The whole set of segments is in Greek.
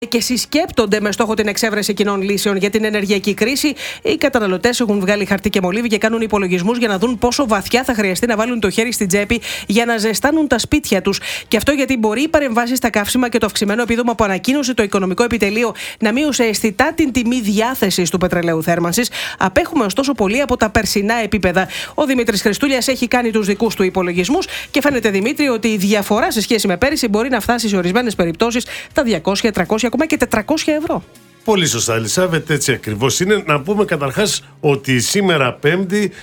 και συσκέπτονται με στόχο την εξέβρεση κοινών λύσεων για την ενεργειακή κρίση. Οι καταναλωτές έχουν βγάλει χαρτί και μολύβι και κάνουν υπολογισμούς για να δουν πόσο βαθιά θα χρειαστεί να βάλουν το χέρι στην τσέπη για να ζεστάνουν τα σπίτια τους. Και αυτό γιατί μπορεί οι παρεμβάσεις στα καύσιμα και το αυξημένο επίδομα που ανακοίνωσε το Οικονομικό Επιτελείο να μείωσε αισθητά την τιμή διάθεσης του πετρελαίου θέρμανσης. Απέχουμε ωστόσο πολύ από τα περσινά επίπεδα. Ο Δημήτρης Χριστούλιας έχει κάνει τους δικούς του υπολογισμούς και φαίνεται, Δημήτρη, ότι η διαφορά σε σχέση με πέρυσι μπορεί να φτάσει σε ορισμένες περιπτώσεις τα 200, 300, ακόμα και 400 ευρώ. Πολύ σωστά, Ελισάβετ, έτσι ακριβώς είναι. Να πούμε καταρχάς ότι σήμερα Πέμπτη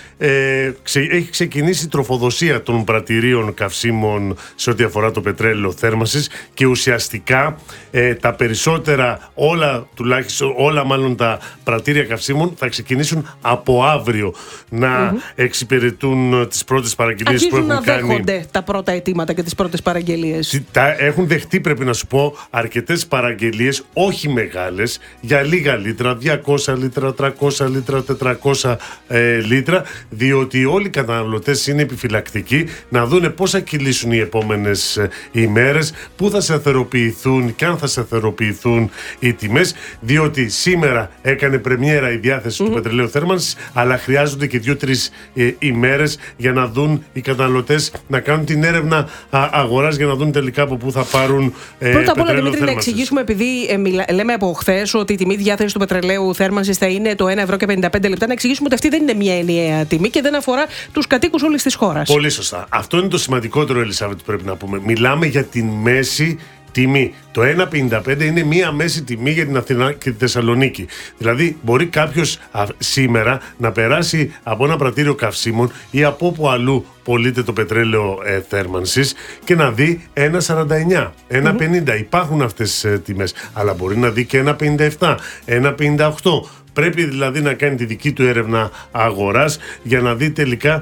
έχει ξεκινήσει η τροφοδοσία των πρατηρίων καυσίμων σε ό,τι αφορά το πετρέλαιο θέρμανσης και ουσιαστικά τα περισσότερα, όλα μάλλον τα πρατήρια καυσίμων θα ξεκινήσουν από αύριο να εξυπηρετούν τις πρώτες παραγγελίες που έχουν κάνει. Αρχίζουν να δέχονται τα πρώτα αιτήματα και τις πρώτες παραγγελίες. Έχουν δεχτεί, πρέπει να σου πω, αρκετές παραγγελίες, όχι μεγάλες, για λίγα λίτρα, 200 λίτρα, 300 λίτρα, 400 λίτρα, διότι όλοι οι καταναλωτές είναι επιφυλακτικοί να δούνε πώς θα κυλήσουν οι επόμενες ημέρες, πού θα σταθεροποιηθούν και αν θα σταθεροποιηθούν οι τιμές, διότι σήμερα έκανε πρεμιέρα η διάθεση του πετρελαίου θέρμανσης, αλλά χρειάζονται και 2-3 ημέρες για να δουν οι καταναλωτές, να κάνουν την έρευνα αγοράς για να δουν τελικά από πού θα πάρουν πρώτα απ' όλα, Δημήτρη, να εξηγήσουμε, επειδή λέμε από χθες ότι η τιμή διάθεση του πετρελαίου θέρμανσης θα είναι το 1 ευρώ και 55 λεπτά, να εξηγήσουμε ότι αυτή δεν είναι μια ενιαία τιμή και δεν αφορά τους κατοίκους όλης της χώρας. Πολύ σωστά. Αυτό είναι το σημαντικότερο, Ελισάβετ, που πρέπει να πούμε. Μιλάμε για την μέση τιμή. Το 1,55 είναι μία μέση τιμή για την Αθηνά και τη Θεσσαλονίκη. Δηλαδή, μπορεί κάποιος σήμερα να περάσει από ένα πρατήριο καυσίμων ή από όπου αλλού πωλείται το πετρέλαιο θέρμανσης και να δει 1,49, 1,50. Υπάρχουν αυτές τις τιμές. Αλλά μπορεί να δει και 1,57, 1,58. Πρέπει δηλαδή να κάνει τη δική του έρευνα αγοράς για να δει τελικά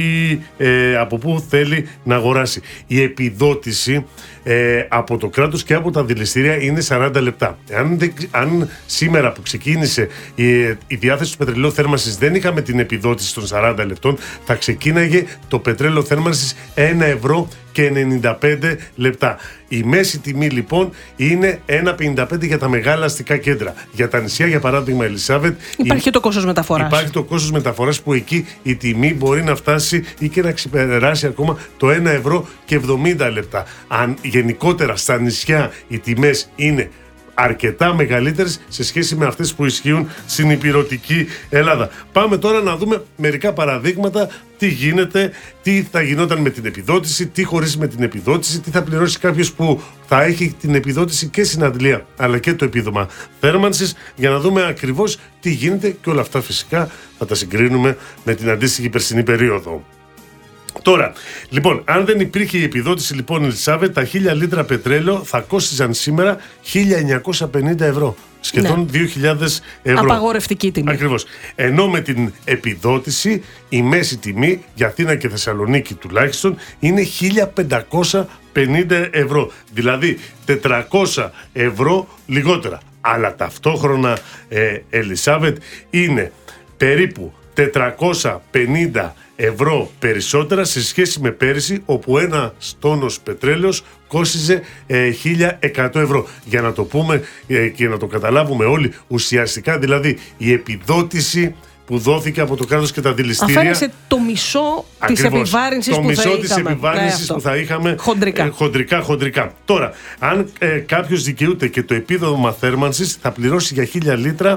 από πού θέλει να αγοράσει. Η επιδότηση από το κράτος και από τα δηληστήρια είναι 40 λεπτά. Αν σήμερα που ξεκίνησε η διάθεση του πετρελαίου θέρμανσης δεν είχαμε την επιδότηση των 40 λεπτών, θα ξεκίναγε το πετρέλαιο θέρμανσης 1 ευρώ και 95 λεπτά. Η μέση τιμή λοιπόν είναι 1,55 για τα μεγάλα αστικά κέντρα. Για τα νησιά, για παράδειγμα, Ελισάβετ, υπάρχει το κόστος μεταφοράς. Υπάρχει το κόστος μεταφοράς που εκεί η τιμή μπορεί να φτάσει ή και να ξεπεράσει ακόμα το 1 ευρώ και 70 λεπτά. Αν γενικότερα στα νησιά οι τιμές είναι αρκετά μεγαλύτερες σε σχέση με αυτές που ισχύουν στην ηπειρωτική Ελλάδα. Πάμε τώρα να δούμε μερικά παραδείγματα τι γίνεται, τι θα γινόταν με την επιδότηση, τι χωρίς με την επιδότηση, τι θα πληρώσει κάποιος που θα έχει την επιδότηση και στην αντλία αλλά και το επίδομα θέρμανσης, για να δούμε ακριβώς τι γίνεται, και όλα αυτά φυσικά θα τα συγκρίνουμε με την αντίστοιχη περσινή περίοδο. Τώρα, λοιπόν, αν δεν υπήρχε η επιδότηση, λοιπόν, Ελισάβετ, τα 1000 λίτρα πετρέλαιο θα κόστιζαν σήμερα 1.950 ευρώ. Σχεδόν 2.000 ευρώ. Απαγορευτική τιμή. Ακριβώς. Ενώ με την επιδότηση η μέση τιμή για Αθήνα και Θεσσαλονίκη τουλάχιστον είναι 1.550 ευρώ. Δηλαδή 400 ευρώ λιγότερα. Αλλά ταυτόχρονα, Ελισάβετ, είναι περίπου 450 ευρώ περισσότερα σε σχέση με πέρυσι, όπου ένα τόνος πετρέλαιος κόστιζε 1.100 ευρώ. Για να το πούμε και να το καταλάβουμε όλοι, ουσιαστικά δηλαδή η επιδότηση που δόθηκε από το κράτος και τα δηληστήρια αφαίρεσε το μισό της επιβάρυνσης που θα είχαμε. Το μισό της επιβάρυνσης που θα είχαμε χοντρικά. Τώρα, αν κάποιος δικαιούται και το επίδομα θέρμανσης, θα πληρώσει για 1.000 λίτρα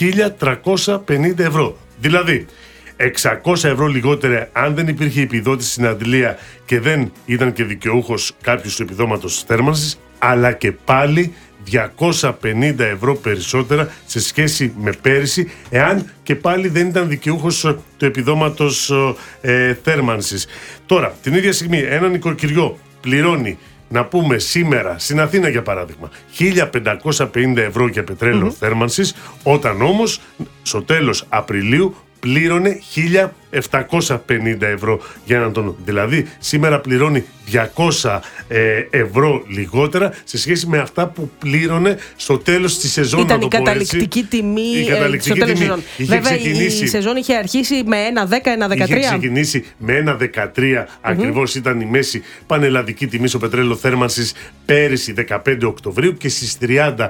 1.350 ευρώ. Δηλαδή 600 ευρώ λιγότερα αν δεν υπήρχε επιδότηση στην αντλία και δεν ήταν και δικαιούχος κάποιος του επιδόματος θέρμανσης, αλλά και πάλι 250 ευρώ περισσότερα σε σχέση με πέρυσι, εάν και πάλι δεν ήταν δικαιούχος του επιδόματος θέρμανσης. Τώρα, την ίδια στιγμή, ένα νοικοκυριό πληρώνει, να πούμε σήμερα, στην Αθήνα για παράδειγμα, 1.550 ευρώ για πετρέλαιο θέρμανσης, όταν όμως στο τέλος Απριλίου πλήρωνε 750 ευρώ για έναν τόνο. Δηλαδή σήμερα πληρώνει 200 ευρώ λιγότερα σε σχέση με αυτά που πλήρωνε στο τέλος της σεζόν. Ήταν η καταληκτική τιμή στο τέλος της σεζόν. Βέβαια η σεζόν είχε αρχίσει με 1,10, 1,13. Είχε ξεκινήσει με 1,13 ακριβώς ήταν η μέση πανελλαδική τιμή στο πετρέλαιο θέρμανσης πέρυσι 15 Οκτωβρίου και στις 30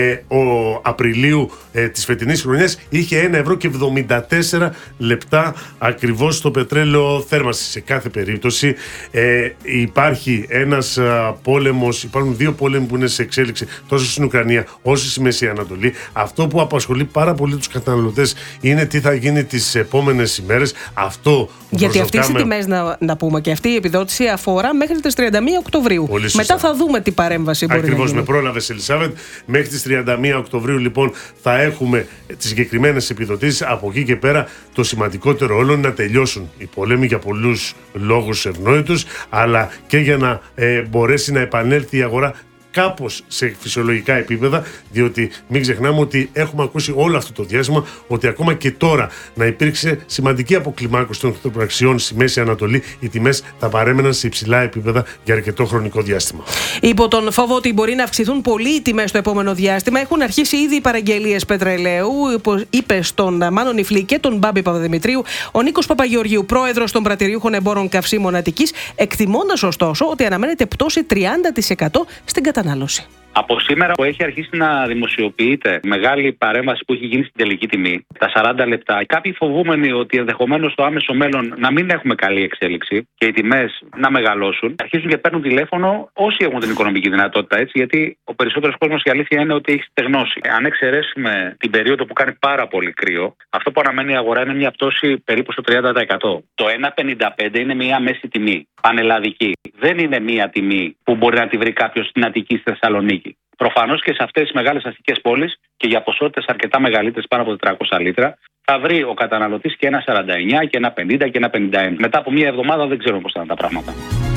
Απριλίου της φετινής χρονιάς είχε 1,74 λεπτά ακριβώς στο πετρέλαιο θέρμανσης. Σε κάθε περίπτωση υπάρχει ένας πόλεμος, υπάρχουν δύο πόλεμοι που είναι σε εξέλιξη τόσο στην Ουκρανία όσο στη Μέση Ανατολή. Αυτό που απασχολεί πάρα πολύ τους καταναλωτές είναι τι θα γίνει τις επόμενες ημέρες. Αυτό γιατί αυτές οι τιμές, να πούμε, και αυτή η επιδότηση αφορά μέχρι τις 31 Οκτωβρίου. Μετά θα δούμε τι παρέμβαση μπορεί να γίνει. Ακριβώς, με πρόλαβες, Ελισάβετ. Μέχρι τις 31 Οκτωβρίου λοιπόν θα έχουμε τις συγκεκριμένες επιδοτήσεις. Από εκεί και πέρα το σημαντικότερο όλο είναι να τελειώσουν οι πόλεμοι για πολλούς λόγους ευνόητους, αλλά και για να μπορέσει να επανέλθει η αγορά κάπως σε φυσιολογικά επίπεδα, διότι μην ξεχνάμε ότι έχουμε ακούσει όλο αυτό το διάστημα ότι ακόμα και τώρα να υπήρξε σημαντική αποκλιμάκωση των εχθροπραξιών στη Μέση Ανατολή, οι τιμές θα παρέμεναν σε υψηλά επίπεδα για αρκετό χρονικό διάστημα. Υπό τον φόβο ότι μπορεί να αυξηθούν πολύ οι τιμές στο επόμενο διάστημα, έχουν αρχίσει ήδη οι παραγγελίες πετρελαίου, είπε στον Μάνο Νιφλή και τον Μπάμπη Παπαδημητρίου ο Νίκος Παπαγεωργίου, πρόεδρος των πρατηριούχων εμπόρων καυσίμων Αττικής, εκτιμώντας ωστόσο ότι αναμένεται πτώση 30% στην κατανάλωση. Από σήμερα που έχει αρχίσει να δημοσιοποιείται μεγάλη παρέμβαση που έχει γίνει στην τελική τιμή, τα 40 λεπτά, κάποιοι φοβούμενοι ότι ενδεχομένως στο άμεσο μέλλον να μην έχουμε καλή εξέλιξη και οι τιμές να μεγαλώσουν, αρχίζουν και παίρνουν τηλέφωνο όσοι έχουν την οικονομική δυνατότητα, έτσι, γιατί ο περισσότερος κόσμος η αλήθεια είναι ότι έχει στεγνώσει. Αν εξαιρέσουμε την περίοδο που κάνει πάρα πολύ κρύο, αυτό που αναμένει η αγορά είναι μια πτώση περίπου στο 30%. Το 1,55 είναι μια μέση τιμή πανελλαδική. Δεν είναι μια τιμή που μπορεί να τη βρει κάποιος στην Αττική, στη Θεσσαλονίκη. Προφανώς και σε αυτές τις μεγάλες αστικές πόλεις και για ποσότητες αρκετά μεγαλύτερες, πάνω από 400 λίτρα, θα βρει ο καταναλωτής και 1,49 και 1,50 και 1,51. Μετά από μια εβδομάδα δεν ξέρουμε πώς θα είναι τα πράγματα.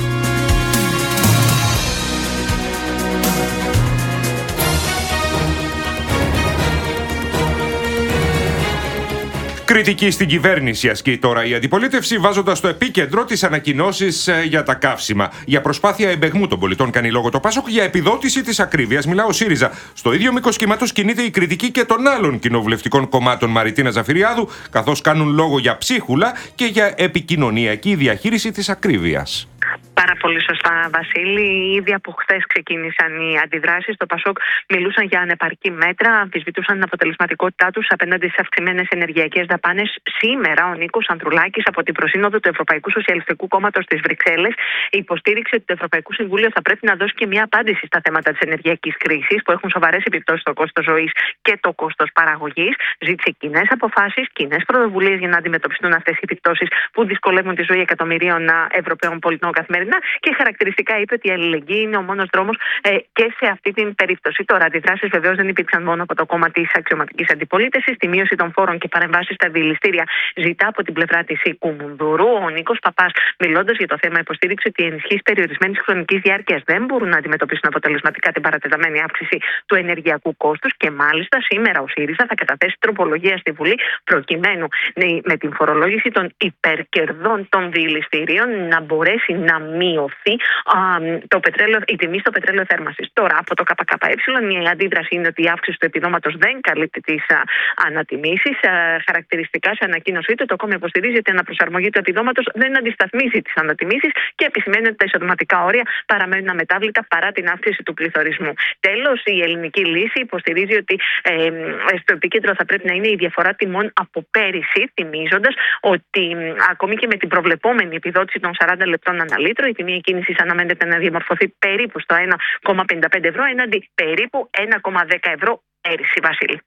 Κριτική στην κυβέρνηση ασκεί τώρα η αντιπολίτευση, βάζοντας στο επίκεντρο τις ανακοινώσεις για τα καύσιμα. Για προσπάθεια εμπεγμού των πολιτών κάνει λόγο το ΠΑΣΟΚ, για επιδότηση της ακρίβειας μιλά ο ΣΥΡΙΖΑ. Στο ίδιο μήκος κύματος κινείται η κριτική και των άλλων κοινοβουλευτικών κομμάτων Μαριτίνα Ζαφυριάδου, καθώς κάνουν λόγο για ψίχουλα και για επικοινωνιακή διαχείριση της ακρίβειας. Πάρα πολύ σωστά, Βασίλη. Ήδη από χθες ξεκίνησαν οι αντιδράσεις. Το ΠΑΣΟΚ μιλούσαν για ανεπαρκή μέτρα, αμφισβητούσαν την αποτελεσματικότητά τους απέναντι στις αυξημένες ενεργειακές δαπάνες. Σήμερα, ο Νίκος Ανδρουλάκης από την Προσύνοδο του Ευρωπαϊκού Σοσιαλιστικού Κόμματος στις Βρυξέλλες υποστήριξε ότι το Ευρωπαϊκό Συμβούλιο θα πρέπει να δώσει και μια απάντηση στα θέματα της ενεργειακής κρίσης, που έχουν σοβαρές επιπτώσεις στο κόστος ζωής και το κόστος παραγωγής. Ζήτησε κοινές αποφάσεις, κοινές πρωτοβουλίες για να αντιμετωπιστούν αυτές οι επιπτώσεις που δυσκολεύουν τη ζωή εκατομμυρίων Ευρωπαίων πολιτών καθημερινά. Και χαρακτηριστικά είπε ότι η αλληλεγγύη είναι ο μόνος δρόμος και σε αυτή την περίπτωση. Τώρα, αντιδράσεις βεβαίως δεν υπήρξαν μόνο από το κόμμα της αξιωματικής αντιπολίτευσης. Τη μείωση των φόρων και παρεμβάσεις στα δηληστήρια ζητά από την πλευρά της Κουμουνδουρού. Ο Νίκος Παπάς, μιλώντας για το θέμα, υποστήριξε ότι οι ενισχύσεις περιορισμένης χρονικής διάρκειας δεν μπορούν να αντιμετωπίσουν αποτελεσματικά την παρατεταμένη αύξηση του ενεργειακού κόστους. Και μάλιστα σήμερα ο ΣΥΡΙΖΑ θα καταθέσει τροπολογία στη Βουλή προκειμένου με την φορολόγηση των υπερκερδών των δηληστηρίων να μπορέσει να μειωθεί η τιμή στο πετρέλαιο θέρμανσης. Τώρα, από το ΚΚΕ, η αντίδραση είναι ότι η αύξηση του επιδόματος δεν καλύπτει τις ανατιμήσεις. Χαρακτηριστικά, σε ανακοίνωσή του, το κόμμα υποστηρίζει ότι η αναπροσαρμογή του επιδόματος δεν αντισταθμίζει τις ανατιμήσεις και επισημαίνει ότι τα εισοδηματικά όρια παραμένουν αμετάβλητα παρά την αύξηση του πληθωρισμού. Τέλος, η ελληνική λύση υποστηρίζει ότι στο επίκεντρο θα πρέπει να είναι η διαφορά τιμών από πέρυσι, θυμίζοντας ότι ακόμη και με την προβλεπόμενη επιδότηση των 40 λεπτών ανά λίτρο, η τιμή εκκίνησης αναμένεται να διαμορφωθεί περίπου στο 1,55 ευρώ έναντι περίπου 1,10 ευρώ πέρυσι, Βασίλη.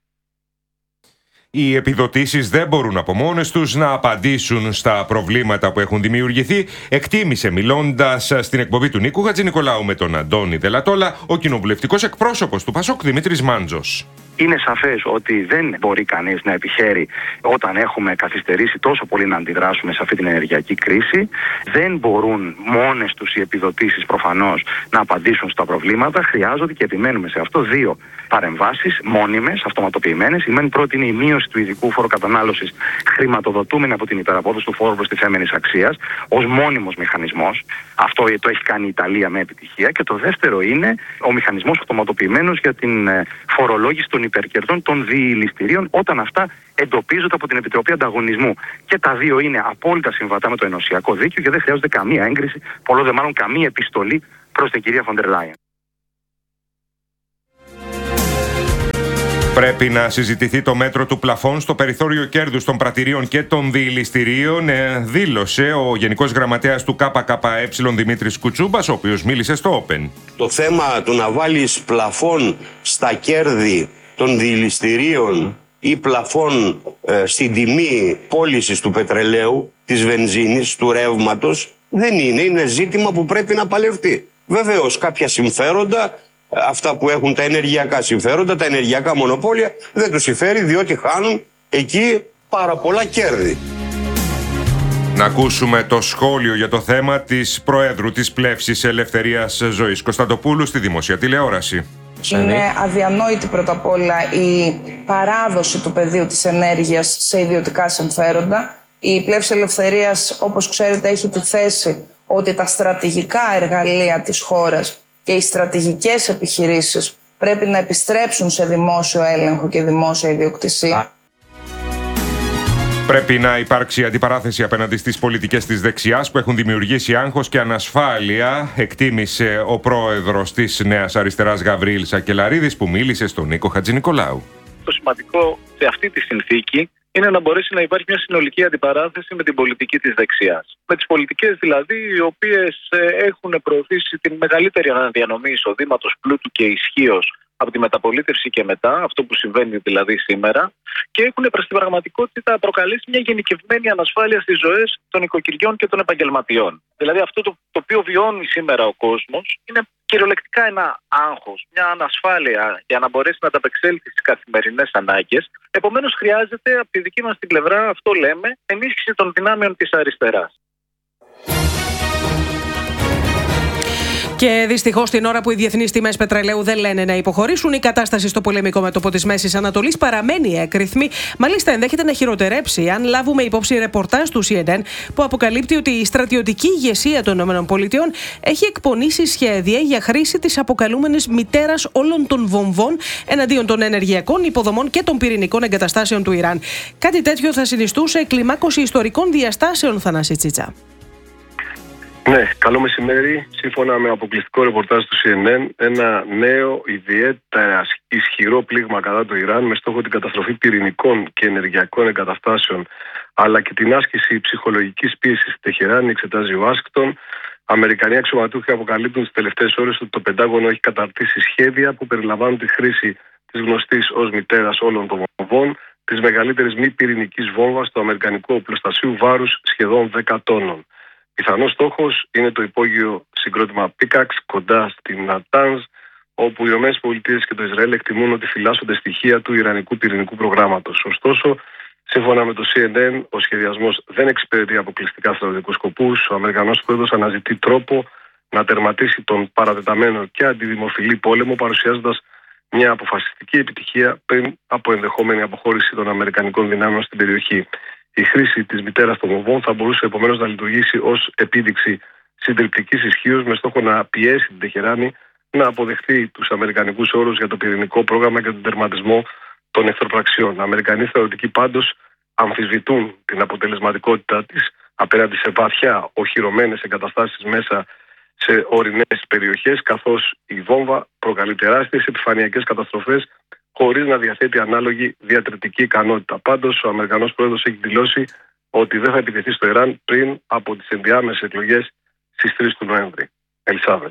Οι επιδοτήσεις δεν μπορούν από μόνες τους να απαντήσουν στα προβλήματα που έχουν δημιουργηθεί, εκτίμησε μιλώντας στην εκπομπή του Νίκου Χατζηνικολάου με τον Αντώνη Δελατόλα ο κοινοβουλευτικός εκπρόσωπος του ΠΑΣΟΚ Δημήτρης Μάντζος. Είναι σαφές ότι δεν μπορεί κανείς να επιχαίρει όταν έχουμε καθυστερήσει τόσο πολύ να αντιδράσουμε σε αυτή την ενεργειακή κρίση. Δεν μπορούν μόνες τους οι επιδοτήσεις προφανώς να απαντήσουν στα προβλήματα. Χρειάζονται, και επιμένουμε σε αυτό, δύο παρεμβάσεις μόνιμες, αυτοματοποιημένες. Η μεν πρώτη είναι η μείωση του ειδικού φόρου κατανάλωσης, χρηματοδοτούμενη από την υπεραπόδοση του φόρου προστιθέμενης αξίας, ως μόνιμος μηχανισμός. Αυτό το έχει κάνει η Ιταλία με επιτυχία. Και το δεύτερο είναι ο μηχανισμός αυτοματοποιημένος για την φορολόγηση των υπερκερδών των διηληστηρίων, όταν αυτά εντοπίζονται από την Επιτροπή Ανταγωνισμού. Και τα δύο είναι απόλυτα συμβατά με το ενωσιακό δίκαιο και δεν χρειάζονται καμία έγκριση, πολλό δε μάλλον καμία επιστολή προς την κυρία Φοντερ Λάιεν. Πρέπει να συζητηθεί το μέτρο του πλαφών στο περιθώριο κέρδους των πρατηρίων και των διηληστηρίων, δήλωσε ο Γενικός Γραμματέας του ΚΚΕ Δημήτρης Κουτσούμπας, ο οποίος μίλησε στο Open. Το θέμα του να βάλεις πλαφών στα κέρδη των διηληστηρίων ή πλαφών στην τιμή πώλησης του πετρελαίου, της βενζίνης, του ρεύματος, δεν είναι ζήτημα που πρέπει να παλευτεί. Βεβαίως κάποια συμφέροντα, αυτά που έχουν τα ενεργειακά συμφέροντα, τα ενεργειακά μονοπόλια, δεν τους συμφέρει διότι χάνουν εκεί πάρα πολλά κέρδη. Να ακούσουμε το σχόλιο για το θέμα της Προέδρου της Πλεύσης Ελευθερίας Ζωής Κωνσταντοπούλου στη δημόσια τηλεόραση. Είναι αδιανόητη πρώτα απ' όλα η παράδοση του πεδίου της ενέργειας σε ιδιωτικά συμφέροντα. Η Πλεύση Ελευθερίας, όπως ξέρετε, έχει τη θέση ότι τα στρατηγικά εργαλεία της χώρας και οι στρατηγικές επιχειρήσεις πρέπει να επιστρέψουν σε δημόσιο έλεγχο και δημόσια ιδιοκτησία. Πρέπει να υπάρξει αντιπαράθεση απέναντι στις πολιτικές της δεξιάς που έχουν δημιουργήσει άγχος και ανασφάλεια, εκτίμησε ο πρόεδρος της Νέας Αριστεράς Γαβρίλ Σακελαρίδης, που μίλησε στον Νίκο Χατζηνικολάου. Το σημαντικό σε αυτή τη συνθήκη είναι να μπορέσει να υπάρχει μια συνολική αντιπαράθεση με την πολιτική της δεξιάς. Με τις πολιτικές δηλαδή οι οποίες έχουν προωθήσει την μεγαλύτερη αναδιανομή εισοδήματος, πλούτου και ισχύως από τη μεταπολίτευση και μετά, αυτό που συμβαίνει δηλαδή σήμερα, και έχουν προς την πραγματικότητα προκαλέσει μια γενικευμένη ανασφάλεια στις ζωές των οικοκυριών και των επαγγελματιών. Δηλαδή αυτό το οποίο βιώνει σήμερα ο κόσμος είναι κυριολεκτικά ένα άγχος, μια ανασφάλεια για να μπορέσει να ανταπεξέλθει στις καθημερινές ανάγκες. Επομένως χρειάζεται από τη δική μας την πλευρά, αυτό λέμε, ενίσχυση των δυνάμεων της αριστεράς. Και δυστυχώς, την ώρα που οι διεθνείς τιμές πετρελαίου δεν λένε να υποχωρήσουν, η κατάσταση στο πολεμικό μέτωπο της Μέσης Ανατολής παραμένει έκρηθμη. Μάλιστα, ενδέχεται να χειροτερέψει, αν λάβουμε υπόψη ρεπορτάζ του CNN που αποκαλύπτει ότι η στρατιωτική ηγεσία των ΗΠΑ έχει εκπονήσει σχέδια για χρήση της αποκαλούμενης μητέρας όλων των βομβών εναντίον των ενεργειακών υποδομών και των πυρηνικών εγκαταστάσεων του Ιράν. Κάτι τέτοιο θα συνιστούσε κλιμάκωση ιστορικών διαστάσεων, Θανάση Τσίτσα. Ναι, καλό μεσημέρι. Σύμφωνα με αποκλειστικό ρεπορτάζ του CNN, ένα νέο ιδιαίτερα ισχυρό πλήγμα κατά του Ιράν με στόχο την καταστροφή πυρηνικών και ενεργειακών εγκαταστάσεων αλλά και την άσκηση ψυχολογικής πίεσης στη Τεχεράνη εξετάζει ο Ουάσιγκτον. Αμερικανοί αξιωματούχοι αποκαλύπτουν τις τελευταίες ώρες ότι το Πεντάγωνο έχει καταρτήσει σχέδια που περιλαμβάνουν τη χρήση της γνωστής ως μητέρας όλων των βομβών, της μεγαλύτερης μη πυρηνικής βόμβας του αμερικανικού οπλοστασίου βάρους σχεδόν 10 τόνων. Πιθανός στόχος είναι το υπόγειο συγκρότημα Πίκαξ κοντά στην Νατάνζ, όπου οι ΗΠΑ και το Ισραήλ εκτιμούν ότι φυλάσσονται στοιχεία του Ιρανικού πυρηνικού προγράμματος. Ωστόσο, σύμφωνα με το CNN, ο σχεδιασμός δεν εξυπηρετεί αποκλειστικά στρατιωτικούς σκοπούς. Ο Αμερικανός πρόεδρος αναζητεί τρόπο να τερματίσει τον παρατεταμένο και αντιδημοφιλή πόλεμο, παρουσιάζοντας μια αποφασιστική επιτυχία πριν από ενδεχόμενη αποχώρηση των Αμερικανικών δυνάμεων στην περιοχή. Η χρήση της μητέρας των βομβών θα μπορούσε επομένως να λειτουργήσει ως επίδειξη συντριπτικής ισχύως με στόχο να πιέσει την Τεχεράνη να αποδεχθεί τους αμερικανικούς όρους για το πυρηνικό πρόγραμμα και τον τερματισμό των εχθροπραξιών. Αμερικανοί στρατιωτικοί πάντως αμφισβητούν την αποτελεσματικότητά της απέναντι σε βαθιά οχυρωμένες εγκαταστάσεις μέσα σε ορεινές περιοχές, καθώς η βόμβα προκαλεί τεράστιες επιφανειακές καταστροφές χωρίς να διαθέτει ανάλογη διατρεπτική ικανότητα. Πάντως, ο Αμερικανός πρόεδρος έχει δηλώσει ότι δεν θα επιτεθεί στο Ιράν πριν από τις ενδιάμεσες εκλογές στις 3 του Νοέμβρη. Ελισάβετ.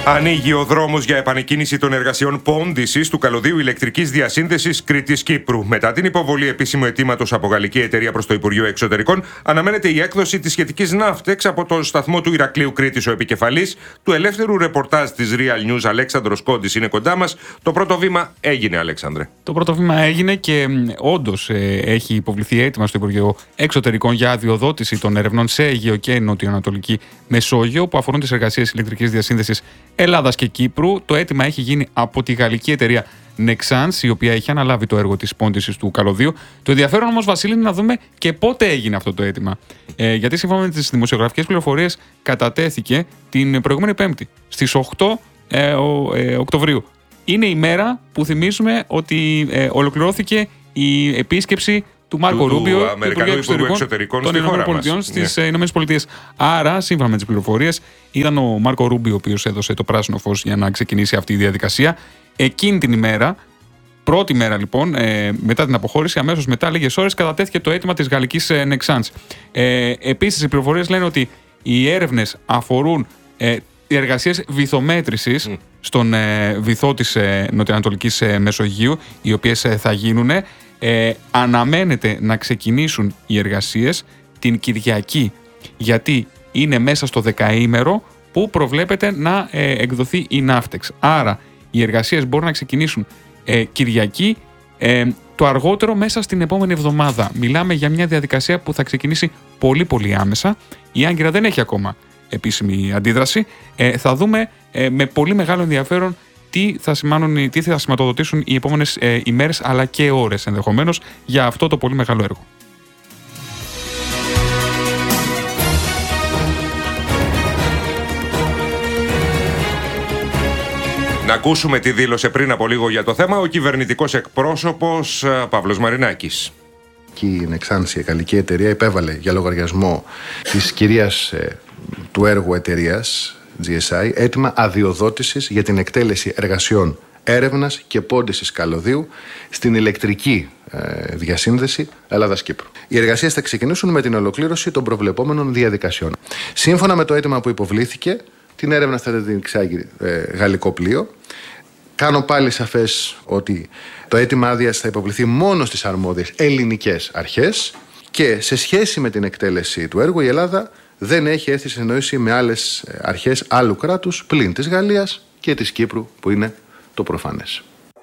Ανοίγει ο δρόμος για επανεκκίνηση των εργασιών πόντισης του καλωδίου ηλεκτρικής διασύνδεσης Κρήτης-Κύπρου. Μετά την υποβολή επίσημου αιτήματος από γαλλική εταιρεία προς το Υπουργείο Εξωτερικών, αναμένεται η έκδοση της σχετικής ναύτεξ από το σταθμό του Ηρακλείου Κρήτης. Ο επικεφαλής του ελεύθερου ρεπορτάζ της Real News, Αλέξανδρος Κόντης, είναι κοντά μας. Το πρώτο βήμα έγινε, Αλέξανδρε. Το πρώτο βήμα έγινε και όντως έχει υποβληθεί αίτημα στο Υπουργείο Εξωτερικών για αδειοδότηση των ερευνών σε Αιγαίο και Νοτιοανατολική Μεσόγειο που αφορούν τις εργασίες ηλεκτρικής διασύνδεσης Ελλάδας και Κύπρου. Το αίτημα έχει γίνει από τη γαλλική εταιρεία Nexans, η οποία έχει αναλάβει το έργο της πόντισης του καλωδίου. Το ενδιαφέρον όμως, Βασίλη, είναι να δούμε και πότε έγινε αυτό το αίτημα. Γιατί σύμφωνα με τις δημοσιογραφικές πληροφορίες κατατέθηκε την προηγούμενη Πέμπτη, στις 8 Οκτωβρίου. Είναι η μέρα που θυμίζουμε ότι ολοκληρώθηκε η επίσκεψη του Μάρκο Ρούμπιο, Αμερικανού Υπουργού Εξωτερικών των ΗΠΑ στις ΗΠΑ. Άρα, σύμφωνα με τις πληροφορίες, ήταν ο Μάρκο Ρούμπιο ο οποίος έδωσε το πράσινο φως για να ξεκινήσει αυτή η διαδικασία. Εκείνη την ημέρα, πρώτη μέρα λοιπόν, μετά την αποχώρηση, αμέσως μετά, λίγες ώρες, κατατέθηκε το αίτημα της γαλλικής Nexans. Επίσης, οι πληροφορίες λένε ότι οι έρευνες αφορούν οι εργασίες βυθομέτρησης στον βυθό της Νοτιοανατολικής Μεσογείου, οι οποίες θα γίνουν. Αναμένεται να ξεκινήσουν οι εργασίες την Κυριακή, γιατί είναι μέσα στο δεκαήμερο που προβλέπεται να εκδοθεί η ναύτεξ. Άρα οι εργασίες μπορούν να ξεκινήσουν Κυριακή, το αργότερο μέσα στην επόμενη εβδομάδα. Μιλάμε για μια διαδικασία που θα ξεκινήσει πολύ πολύ άμεσα. Η Άγκυρα δεν έχει ακόμα επίσημη αντίδραση. Θα δούμε με πολύ μεγάλο ενδιαφέρον τι θα σηματοδοτήσουν οι επόμενες ημέρες αλλά και ώρες ενδεχομένως για αυτό το πολύ μεγάλο έργο. Να ακούσουμε τι δήλωσε πριν από λίγο για το θέμα ο κυβερνητικός εκπρόσωπος Παύλος Μαρινάκης. Και η Nexans, η γαλλική εταιρεία, υπέβαλε για λογαριασμό της κυρίας του έργου εταιρείας GSI αίτημα αδειοδότησης για την εκτέλεση εργασιών έρευνας και πόντισης καλωδίου στην ηλεκτρική διασύνδεση Ελλάδας-Κύπρου. Οι εργασίες θα ξεκινήσουν με την ολοκλήρωση των προβλεπόμενων διαδικασιών. Σύμφωνα με το αίτημα που υποβλήθηκε, την έρευνα θα την εξάγει γαλλικό πλοίο. Κάνω πάλι σαφές ότι το αίτημα άδειας θα υποβληθεί μόνο στις αρμόδιες ελληνικές αρχές και σε σχέση με την εκτέλεση του έργου η Ελλάδα δεν έχει έρθει σε συνεννόηση με άλλες αρχές άλλου κράτους πλην της Γαλλίας και της Κύπρου, που είναι το προφανές.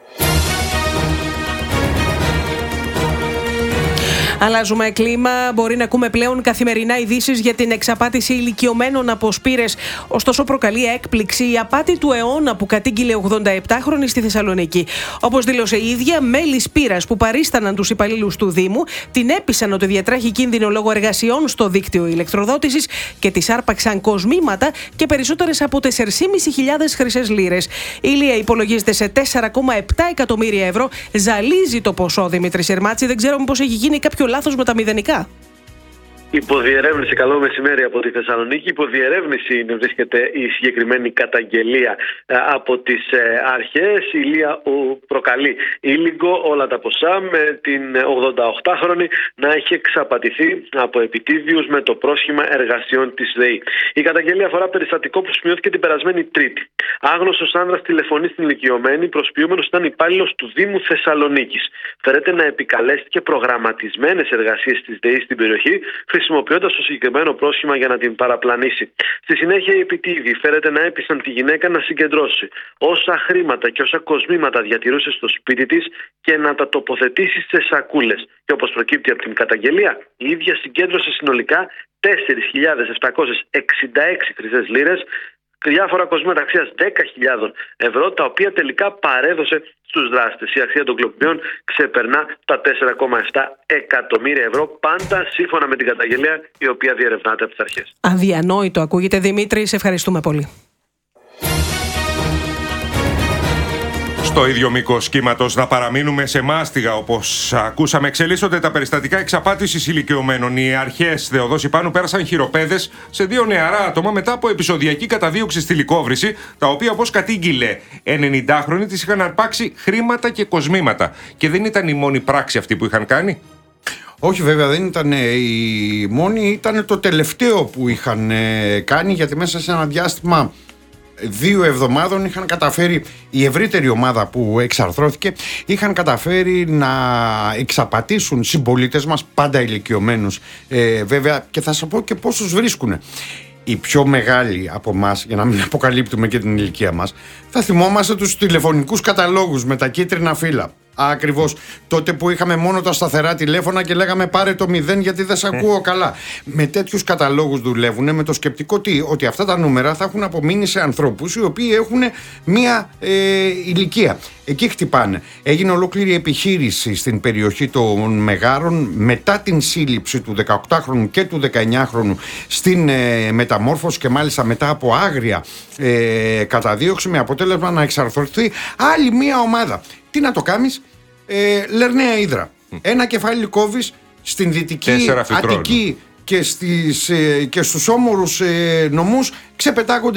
Αλλάζουμε κλίμα. Μπορεί να ακούμε πλέον καθημερινά ειδήσεις για την εξαπάτηση ηλικιωμένων από σπήρες. Ωστόσο, προκαλεί έκπληξη η απάτη του αιώνα που κατήγγειλε 87χρονη στη Θεσσαλονίκη. Όπως δήλωσε η ίδια, μέλη σπήρας που παρίσταναν τους υπαλλήλους του Δήμου την έπεισαν ότι διατρέχει κίνδυνο λόγω εργασιών στο δίκτυο ηλεκτροδότησης και της άρπαξαν κοσμήματα και περισσότερες από 4.500 χρυσές λίρες. Η Ηλία υπολογίζεται σε 4,7 εκατομμύρια ευρώ. Ζαλίζει το ποσό, Δημήτρη Σερμάτση. Δεν ξέρω μήπως έχει γίνει κάποιο λάθος με τα μηδενικά. Υποδιερεύνηση, καλό μεσημέρι από τη Θεσσαλονίκη. Υποδιερεύνηση βρίσκεται η συγκεκριμένη καταγγελία από τις αρχές. Η Ηλία προκαλεί ήλιγκο όλα τα ποσά, με την 88χρονη να έχει εξαπατηθεί από επιτίδιους με το πρόσχημα εργασιών της ΔΕΗ. Η καταγγελία αφορά περιστατικό που σημειώθηκε την περασμένη Τρίτη. Άγνωστος άνδρας τηλεφωνεί στην ηλικιωμένη, προσποιούμενος ήταν υπάλληλος του Δήμου Θεσσαλονίκης. Φέρεται να επικαλέστηκε προγραμματισμένες εργασίες της ΔΕΗ στην περιοχή, χρησιμοποιώντας το συγκεκριμένο πρόσχημα για να την παραπλανήσει. Στη συνέχεια, οι επιτίδιοι φέρεται να έπεισαν τη γυναίκα να συγκεντρώσει όσα χρήματα και όσα κοσμήματα διατηρούσε στο σπίτι της και να τα τοποθετήσει σε σακούλες. Και όπως προκύπτει από την καταγγελία, η ίδια συγκέντρωσε συνολικά 4.766 χρυσές λίρες, διάφορα κοσμήματα αξίας 10.000 ευρώ, τα οποία τελικά παρέδωσε στους δράστες. Η αξία των κλοπιών ξεπερνά τα 4,7 εκατομμύρια ευρώ, πάντα σύμφωνα με την καταγγελία η οποία διερευνάται από τις αρχές. Αδιανόητο ακούγεται, Δημήτρη. Σε ευχαριστούμε πολύ. Στο ίδιο μήκος κύματος να παραμείνουμε σε μάστιγα, όπως ακούσαμε, εξελίσσονται τα περιστατικά εξαπάτησης ηλικιωμένων. Οι αρχές Θεοδόση Πάνου πέρασαν χειροπέδες σε 2 νεαρά άτομα μετά από επεισοδιακή καταδίωξη στη Λυκόβρηση, τα οποία, όπως κατήγγειλε 90χρονη, της είχαν αρπάξει χρήματα και κοσμήματα. Και δεν ήταν η μόνη πράξη αυτή που είχαν κάνει. Όχι, βέβαια δεν ήταν η μόνη, ήταν το τελευταίο που είχαν κάνει, γιατί μέσα σε ένα διάστημα 2 εβδομάδων είχαν καταφέρει, η ευρύτερη ομάδα που εξαρθρώθηκε, είχαν καταφέρει να εξαπατήσουν συμπολίτες μας, πάντα ηλικιωμένους βέβαια, και θα σας πω και πόσους βρίσκουν. Οι πιο μεγάλοι από εμάς, για να μην αποκαλύπτουμε και την ηλικία μας, θα θυμόμαστε τους τηλεφωνικούς καταλόγους με τα κίτρινα φύλλα. Ακριβώς. Τότε που είχαμε μόνο τα σταθερά τηλέφωνα και λέγαμε πάρε το 0 γιατί δεν σε ακούω καλά. Με τέτοιους καταλόγους δουλεύουν με το σκεπτικό ότι αυτά τα νούμερα θα έχουν απομείνει σε ανθρώπους οι οποίοι έχουν μία ηλικία. Εκεί χτυπάνε. Έγινε ολόκληρη επιχείρηση στην περιοχή των Μεγάρων μετά την σύλληψη του 18χρονου και του 19χρονου στην μεταμόρφωση και μάλιστα μετά από άγρια καταδίωξη, με αποτέλεσμα να εξαρθρωθεί άλλη μία ομάδα. Τι να το κάνεις, Λερναία Ύδρα. Ένα κεφάλι κόβεις στην Δυτική Αττική και στους όμορους νομούς ξεπετάγονται